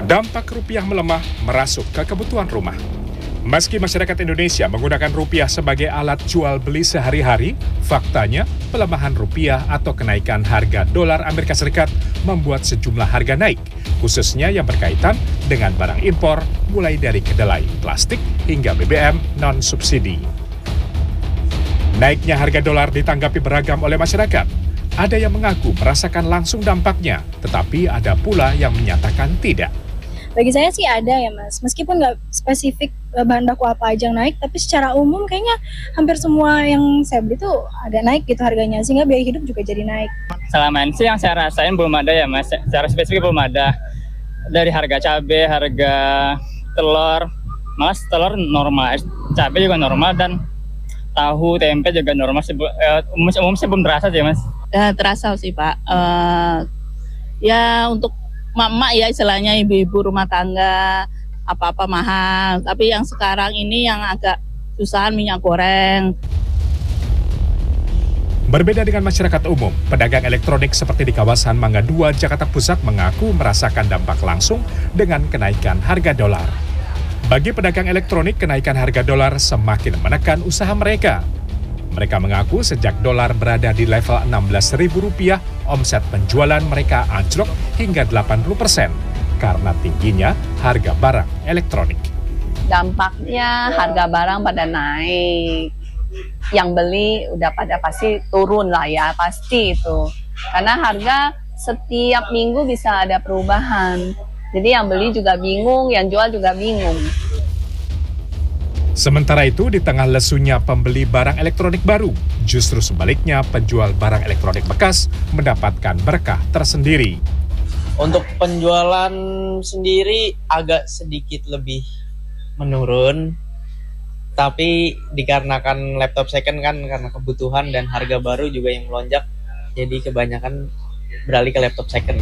Dampak rupiah melemah merasuk ke kebutuhan rumah. Meski masyarakat Indonesia menggunakan rupiah sebagai alat jual beli sehari-hari, faktanya pelemahan rupiah atau kenaikan harga dolar Amerika Serikat membuat sejumlah harga naik, khususnya yang berkaitan dengan barang impor mulai dari kedelai, plastik, hingga BBM non-subsidi. Naiknya harga dolar ditanggapi beragam oleh masyarakat. Ada yang mengaku merasakan langsung dampaknya, tetapi ada pula yang menyatakan tidak. Bagi saya sih ada ya Mas, meskipun nggak spesifik bahan baku apa aja yang naik, tapi secara umum kayaknya hampir semua yang saya beli tuh agak naik gitu harganya, sehingga biaya hidup juga jadi naik. Selama ini sih yang saya rasain belum ada ya Mas, secara spesifik belum ada. Dari harga cabai, harga telur, malah telur normal, cabai juga normal, dan tahu, tempe juga normal. Umum sih belum terasa sih Mas. Terasa sih Pak, ya untuk mak-mak ya istilahnya ibu-ibu rumah tangga apa-apa mahal, tapi yang sekarang ini yang agak susahan minyak goreng. Berbeda dengan masyarakat umum, pedagang elektronik seperti di kawasan Mangga 2, Jakarta Pusat mengaku merasakan dampak langsung dengan kenaikan harga dolar. Bagi pedagang elektronik, kenaikan harga dolar semakin menekan usaha mereka. Mereka mengaku sejak dolar berada di level Rp16.000, omset penjualan mereka anjlok hingga 80% karena tingginya harga barang elektronik. Dampaknya harga barang pada naik. Yang beli udah pada pasti turun lah ya, pasti itu. Karena harga setiap minggu bisa ada perubahan. Jadi yang beli juga bingung, yang jual juga bingung. Sementara itu, di tengah lesunya pembeli barang elektronik baru, justru sebaliknya penjual barang elektronik bekas mendapatkan berkah tersendiri. Untuk penjualan sendiri agak sedikit lebih menurun, tapi dikarenakan laptop second kan karena kebutuhan dan harga baru juga yang melonjak, jadi kebanyakan beralih ke laptop second.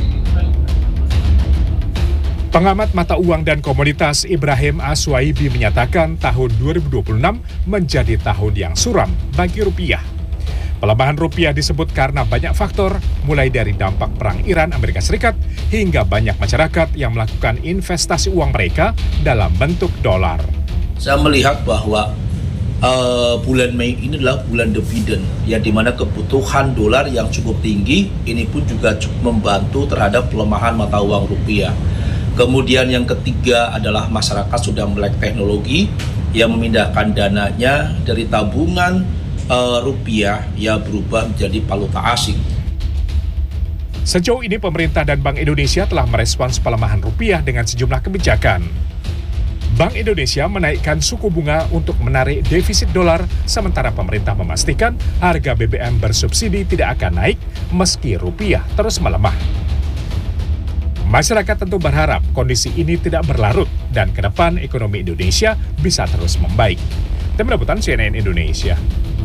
Pengamat mata uang dan komoditas Ibrahim Aswaibi menyatakan tahun 2026 menjadi tahun yang suram bagi rupiah. Pelemahan rupiah disebut karena banyak faktor, mulai dari dampak perang Iran-Amerika Serikat hingga banyak masyarakat yang melakukan investasi uang mereka dalam bentuk dolar. Saya melihat bahwa bulan Mei ini adalah bulan dividen, yang dimana kebutuhan dolar yang cukup tinggi, ini pun juga cukup membantu terhadap pelemahan mata uang rupiah. Kemudian yang ketiga adalah masyarakat sudah melek teknologi yang memindahkan dananya dari tabungan rupiah yang berubah menjadi valuta asing. Sejauh ini pemerintah dan Bank Indonesia telah merespons pelemahan rupiah dengan sejumlah kebijakan. Bank Indonesia menaikkan suku bunga untuk menarik defisit dolar, sementara pemerintah memastikan harga BBM bersubsidi tidak akan naik meski rupiah terus melemah. Masyarakat tentu berharap kondisi ini tidak berlarut dan ke depan ekonomi Indonesia bisa terus membaik. Tim Liputan CNN Indonesia.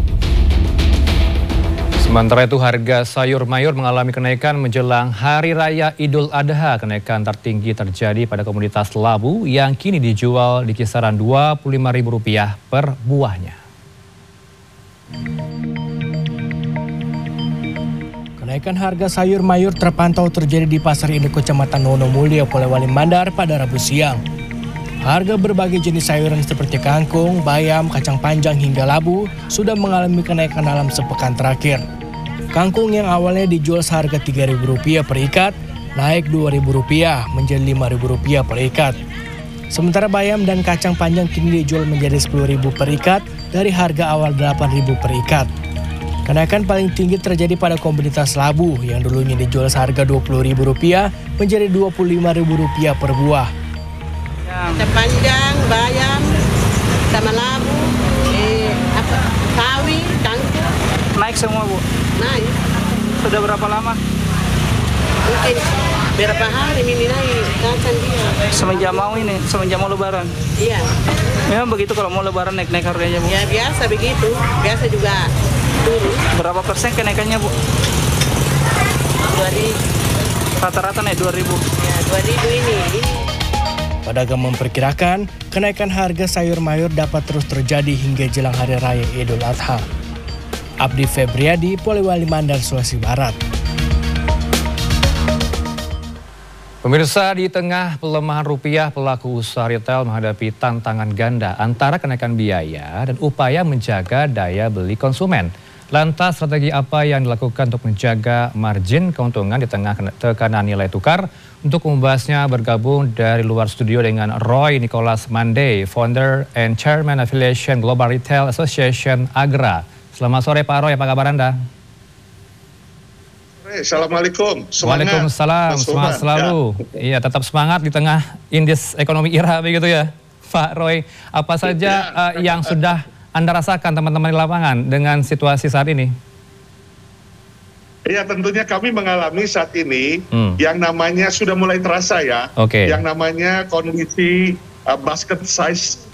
Sementara itu harga sayur mayur mengalami kenaikan menjelang Hari Raya Idul Adha. Kenaikan tertinggi terjadi pada komoditas labu yang kini dijual di kisaran Rp25.000 per buahnya. Kenaikan harga sayur mayur terpantau terjadi di Pasar Induk Kecamatan Wonomulyo, Polewali Mandar pada Rabu siang. Harga berbagai jenis sayuran seperti kangkung, bayam, kacang panjang hingga labu sudah mengalami kenaikan dalam sepekan terakhir. Kangkung yang awalnya dijual seharga Rp3.000 per ikat, naik Rp2.000 menjadi Rp5.000 per ikat. Sementara bayam dan kacang panjang kini dijual menjadi Rp10.000 per ikat dari harga awal Rp8.000 per ikat. Kenaikan paling tinggi terjadi pada komoditas labu yang dulunya dijual seharga Rp20.000 menjadi Rp25.000 per buah. Kacang panjang, bayam, sama labu, sawi, kangkung. Naik semua Bu? Naik. Sudah berapa lama? Mungkin berapa hari ini naik kacang dia. Semenjak mau lebaran? Iya. Memang begitu kalau mau lebaran naik harganya Bu? Ya biasa begitu, biasa juga turun. Berapa persen kenaikannya Bu? 2.000. Rata-rata naik 2.000? Ya 2.000 ini. Pedagang memperkirakan kenaikan harga sayur mayur dapat terus terjadi hingga jelang Hari Raya Idul Adha. Abdi Febriadi, Polewali Mandar, Sulawesi Barat. Pemirsa, di tengah pelemahan rupiah, pelaku usaha retail menghadapi tantangan ganda antara kenaikan biaya dan upaya menjaga daya beli konsumen. Lantas, strategi apa yang dilakukan untuk menjaga margin keuntungan di tengah tekanan nilai tukar? Untuk membahasnya bergabung dari luar studio dengan Roy Nicholas Mande, Founder and Chairman Affiliation Global Retail Association Agra. Selamat sore Pak Roy, apa kabar Anda? Assalamualaikum. Waalaikumsalam, semangat selalu. Iya, tetap semangat di tengah indeks ekonomi IRA begitu ya, Pak Roy. Apa saja yang sudah Anda rasakan teman-teman di lapangan dengan situasi saat ini? Iya, tentunya kami mengalami saat ini yang namanya sudah mulai terasa ya. Yang namanya kondisi basket size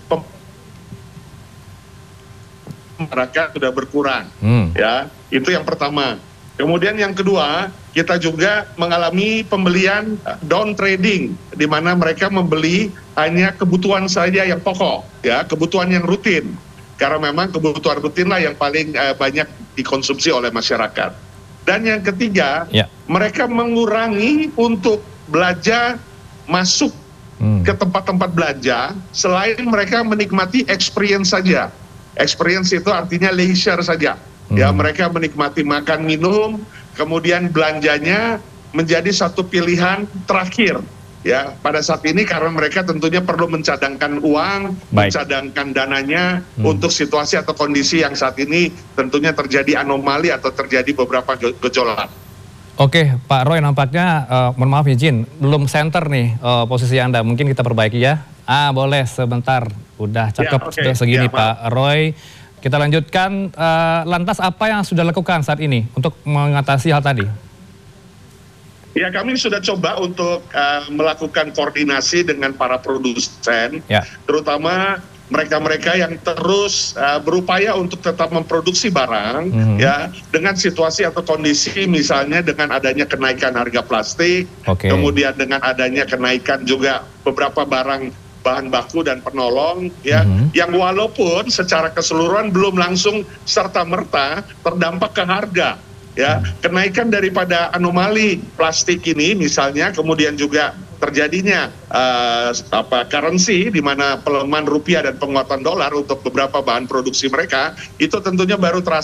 masyarakat sudah berkurang. Ya, itu yang pertama. Kemudian yang kedua, kita juga mengalami pembelian down trading, di mana mereka membeli hanya kebutuhan saja yang pokok, ya, kebutuhan yang rutin. Karena memang kebutuhan rutinlah yang paling banyak dikonsumsi oleh masyarakat. Dan yang ketiga, mereka mengurangi untuk belanja masuk ke tempat-tempat belanja, selain mereka menikmati experience saja. Experience itu artinya leisure saja. Ya, mereka menikmati makan minum, kemudian belanjanya menjadi satu pilihan terakhir ya pada saat ini, karena mereka tentunya perlu mencadangkan uang, mencadangkan dananya untuk situasi atau kondisi yang saat ini tentunya terjadi anomali atau terjadi beberapa gejolak. Oke, Pak Roy, nampaknya mohon maaf izin, belum center nih posisi Anda, mungkin kita perbaiki ya. Boleh sebentar, udah cakep segini Pak Roy. Kita lanjutkan, lantas apa yang sudah dilakukan saat ini untuk mengatasi hal tadi? Ya, kami sudah coba untuk melakukan koordinasi dengan para produsen, terutama mereka-mereka yang terus berupaya untuk tetap memproduksi barang, ya, dengan situasi atau kondisi misalnya dengan adanya kenaikan harga plastik, kemudian dengan adanya kenaikan juga beberapa barang bahan baku dan penolong, ya, yang walaupun secara keseluruhan belum langsung serta-merta terdampak ke harga, ya. Kenaikan daripada anomali plastik ini misalnya, kemudian juga terjadinya currency, di mana pelemahan rupiah dan penguatan dolar untuk beberapa bahan produksi mereka, itu tentunya baru terasa